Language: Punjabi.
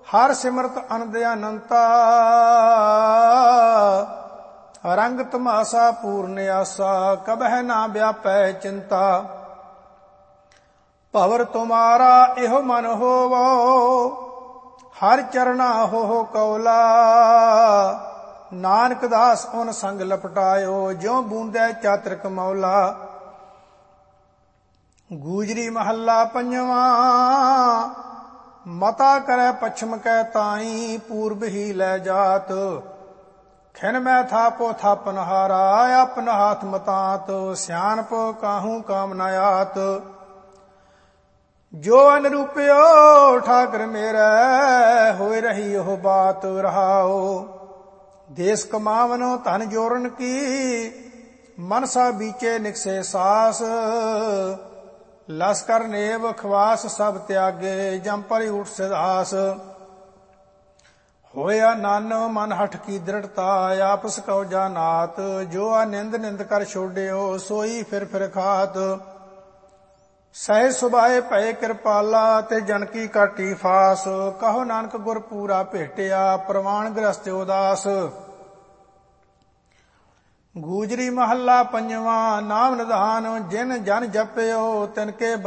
ਹਰ ਸਿਮਰਤ ਅਨੰਦ ਅਨੰਤਾ, ਰੰਗ ਤਮਾਸਾ ਪੂਰਨ ਆਸਾ, ਕਬਹਿ ਨਾ ਵਿਆਪੈ ਚਿੰਤਾ। ਭਵਰ ਤੁਮਾਰਾ ਇਹੋ ਮਨ ਹੋਵੋ, ਹਰ ਚਰਣਾ ਹੋ ਕੌਲਾ। ਨਾਨਕ ਦਾਸ ਉਨ ਸੰਗ ਲਪਟਾਇਓ, ਜਿਉ ਬੂੰਦੈ ਚਾਤ੍ਰਿਕ ਮੌਲਾ। ਗੂਜਰੀ ਮਹੱਲਾ ਪੰਜਵਾ। ਮਤਾ ਕਰੈ ਪਛਮ ਕੈ ਤਾਈ, ਪੂਰਬ ਹੀ ਲੈ ਜਾਤ। ਖਿਨ ਮੈਂ ਥਾਪੋ ਥਾਪਨ ਹਾਰਾ, ਆਪਨ ਹਾਥ ਮਤਾਤ। ਸਿਆਣਪ ਕਾਹੂ ਕਾਮ ਨ ਆਤ। ਜੋ ਅਨਰੂਪਿਓ ਠਾਕਰ ਮੇਰਾ, ਹੋਇ ਰਹੀ ਉਹ ਬਾਤ ਰਹਾਓ। ਦੇਸ ਕਮਾਵਨੋ ਧਨ ਜੋਰਨ ਕੀ, ਮਨਸਾ ਬੀਚੇ ਨਿਕਸੇ ਸਾਸ। ਲਸਕਰ ਨੇਵ ਖਵਾਸ ਸਭ ਤਿਆਗੇ, ਜਮ ਪਰਿ ਊਠ ਸਿਧਾਸ। ਹੋਇਆ ਨਨ ਮਨ ਹਠ ਕੀ ਦ੍ਰਿੜਤਾ, ਆਪਸ ਕਉ ਜਾਨਾਤ। ਜੋ ਨਿੰਦ ਨਿੰਦ ਕਰ ਛੋਡਿਓ, ਸੋਈ ਫਿਰ ਫਿਰ ਖਾਤ। ਸਹਿ ਸੁਭਾਏ ਭਏ ਕਿਰਪਾਲਾ, ਤੇ ਜਨ ਕੀ ਕਾਟੀ ਫਾਸ। ਕਹੋ ਨਾਨਕ ਗੁਰ ਪੂਰਾ ਭੇਟਿਆ, ਪ੍ਰਵਾਣ ਗ੍ਰਸਤ ਉਦਾਸ। ਗੂਜਰੀ ਮਹੱਲਾ ਪੰਜਵਾ। ਨਾਮ ਨਿਧਾਨ ਜਿਨ ਜਨ ਜਪਿਓ, ਤਿਨ ਕੇ